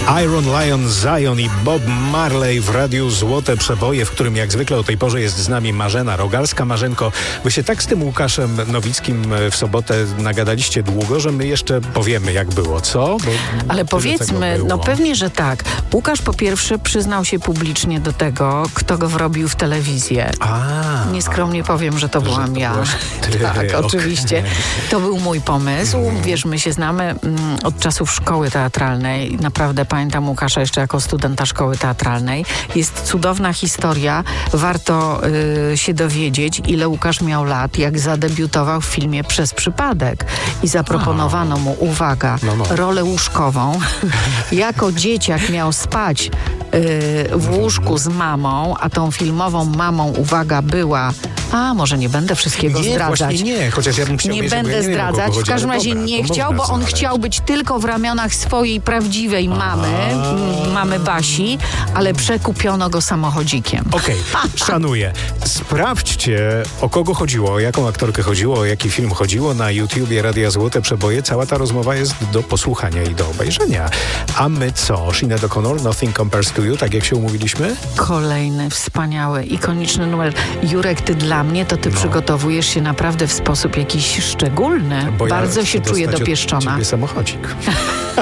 Iron Lion Zion i Bob Marley w Radiu Złote Przeboje, w którym jak zwykle o tej porze jest z nami Marzena Rogalska. Marzenko, wy się tak z tym Łukaszem Nowickim w sobotę nagadaliście długo, że my jeszcze powiemy, jak było, co? Bo ale powiedzmy, no pewnie, że tak. Łukasz po pierwsze przyznał się publicznie do tego, kto go wrobił w telewizję. Nieskromnie powiem, że to byłam ja. Tak, oczywiście. To był mój pomysł. Wiesz, my się znamy od czasów szkoły teatralnej. Naprawdę pamiętam Łukasza jeszcze jako studenta szkoły teatralnej. Jest cudowna historia. Warto się dowiedzieć, ile Łukasz miał lat, jak zadebiutował w filmie Przez przypadek. I zaproponowano mu, uwaga, rolę łóżkową. Jako dzieciak miał spać w łóżku z mamą, a tą filmową mamą, uwaga, była... może nie będę wszystkiego zdradzać. Nie, chociaż ja bym chciał nie będę zdradzać. W każdym razie nie chciał, bo on chciał być tylko w ramionach swojej prawdziwej mamy Basi, ale przekupiono go samochodzikiem. Okej, szanuję. Sprawdźcie, o kogo chodziło, o jaką aktorkę chodziło, o jaki film chodziło na YouTubie Radia Złote Przeboje. Cała ta rozmowa jest do posłuchania i do obejrzenia. A my co? Sinead O'Connor, Nothing Compares to You, tak jak się umówiliśmy? Kolejny wspaniały, ikoniczny numer. Jurek, ty dla mnie, to ty przygotowujesz się naprawdę w sposób jakiś szczególny. Bo bardzo ja się czuję dopieszczona. Ciebie samochodzik.